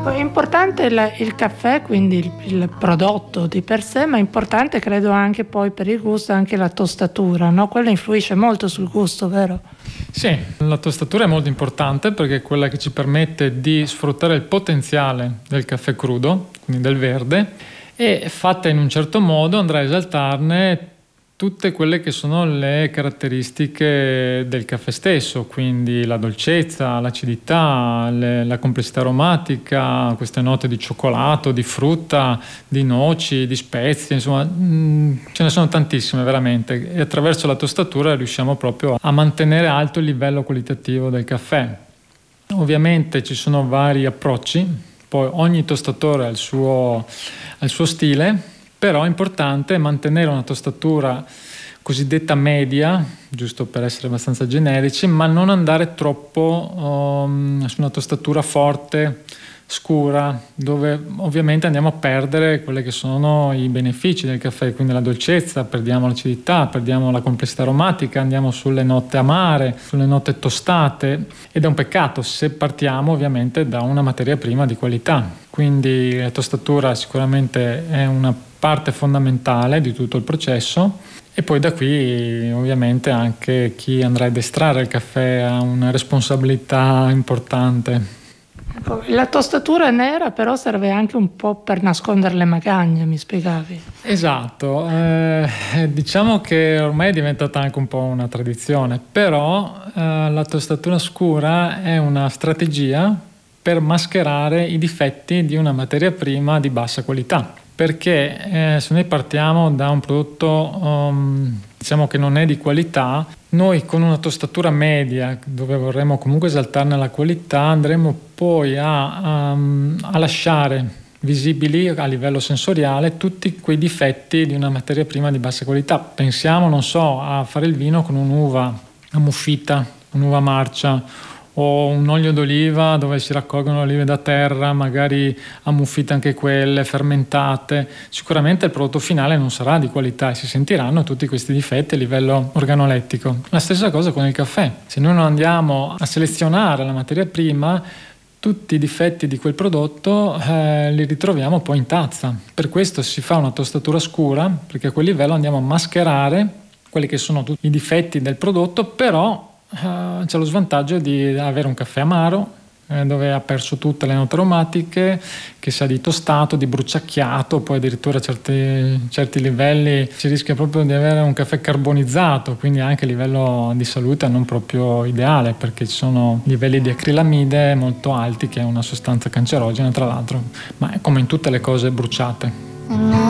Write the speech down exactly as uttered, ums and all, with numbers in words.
È importante il, il caffè, quindi il, il prodotto di per sé, ma è importante credo anche poi per il gusto anche la tostatura, no? Quella influisce molto sul gusto, vero? Sì, la tostatura è molto importante perché è quella che ci permette di sfruttare il potenziale del caffè crudo, quindi del verde, e fatta in un certo modo andrà a esaltarne tutte quelle che sono le caratteristiche del caffè stesso, quindi la dolcezza, l'acidità, le, la complessità aromatica, queste note di cioccolato, di frutta, di noci, di spezie, insomma mh, ce ne sono tantissime veramente, e attraverso la tostatura riusciamo proprio a mantenere alto il livello qualitativo del caffè. Ovviamente ci sono vari approcci, poi ogni tostatore ha il suo, ha il suo stile, però è importante mantenere una tostatura cosiddetta media, giusto per essere abbastanza generici, ma non andare troppo um, su una tostatura forte, scura, dove ovviamente andiamo a perdere quelli che sono i benefici del caffè, quindi la dolcezza, perdiamo l'acidità, perdiamo la complessità aromatica, andiamo sulle note amare, sulle note tostate, ed è un peccato se partiamo ovviamente da una materia prima di qualità. Quindi la tostatura sicuramente è una parte fondamentale di tutto il processo, e poi da qui ovviamente anche chi andrà ad estrarre il caffè ha una responsabilità importante. La tostatura nera però serve anche un po' per nascondere le magagne, mi spiegavi? Esatto, eh, diciamo che ormai è diventata anche un po' una tradizione, però eh, la tostatura scura è una strategia per mascherare i difetti di una materia prima di bassa qualità. Perché eh, se noi partiamo da un prodotto um, diciamo che non è di qualità, noi con una tostatura media, dove vorremmo comunque esaltarne la qualità, andremo poi a, a, a lasciare visibili a livello sensoriale tutti quei difetti di una materia prima di bassa qualità. Pensiamo, non so, a fare il vino con un'uva ammuffita, un'uva marcia, o un olio d'oliva dove si raccolgono le olive da terra, magari ammuffite anche quelle, fermentate. Sicuramente il prodotto finale non sarà di qualità e si sentiranno tutti questi difetti a livello organolettico. La stessa cosa con il caffè. Se noi non andiamo a selezionare la materia prima, tutti i difetti di quel prodotto eh, li ritroviamo poi in tazza. Per questo si fa una tostatura scura, perché a quel livello andiamo a mascherare quelli che sono tutti i difetti del prodotto, però Uh, c'è lo svantaggio di avere un caffè amaro eh, dove ha perso tutte le note aromatiche, che sa di tostato, di bruciacchiato, poi addirittura a certi, certi livelli si rischia proprio di avere un caffè carbonizzato, quindi anche a livello di salute non proprio ideale, perché ci sono livelli di acrilamide molto alti, che è una sostanza cancerogena tra l'altro, ma è come in tutte le cose bruciate.